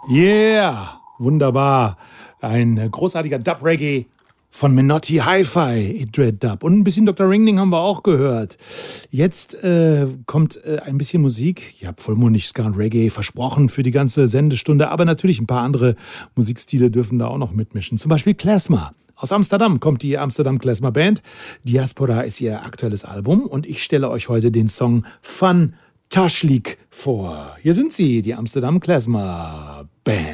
Yeah, wunderbar. Ein großartiger Dub-Reggae von Menotti Hi-Fi, Idred Dub. Und ein bisschen Dr. Ringling haben wir auch gehört. Jetzt kommt ein bisschen Musik. Ihr habt vollmundig Ska und Reggae versprochen für die ganze Sendestunde. Aber natürlich ein paar andere Musikstile dürfen da auch noch mitmischen. Zum Beispiel Klezmer. Aus Amsterdam kommt die Amsterdam Klezmer Band. Diaspora ist ihr aktuelles Album. Und ich stelle euch heute den Song Van Tashlik vor. Hier sind sie, die Amsterdam Klezmer Band.